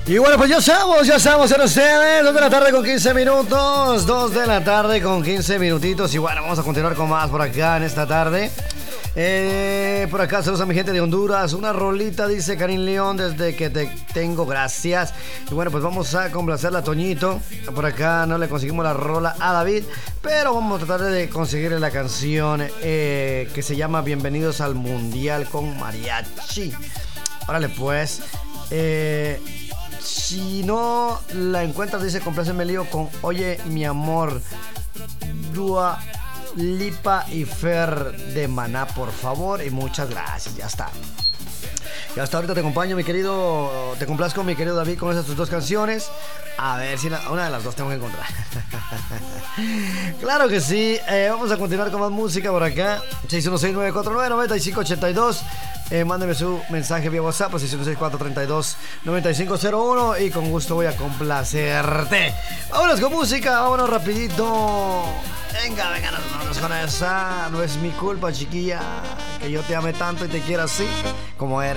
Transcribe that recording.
Y bueno, pues ya estamos en ustedes. 2 de la tarde con 15 minutos. 2 de la tarde con 15 minutitos. Y bueno, vamos a continuar con más por acá en esta tarde. Por acá saludos a mi gente de Honduras. Una rolita, dice Karim León, desde que te tengo, gracias. Y bueno, pues vamos a complacerla a Toñito. Por acá no le conseguimos la rola a David, pero vamos a tratar de conseguirle la canción que se llama Bienvenidos al Mundial con Mariachi. Órale pues. Si no la encuentras, dice, compláceme lío con Oye mi amor, Dua Lipa y Fer de Maná, por favor. Y muchas gracias, ya está. Y hasta ahorita te acompaño, mi querido, te complazco, mi querido David, con esas tus dos canciones. A ver si una de las dos tengo que encontrar. Claro que sí. Vamos a continuar con más música por acá. 616-949-9582. Mándeme su mensaje vía WhatsApp, 616-432-9501, y con gusto voy a complacerte. Vámonos con música, vámonos rapidito. Venga, vámonos con esa. No es mi culpa, chiquilla, que yo te ame tanto y te quiera así como eres.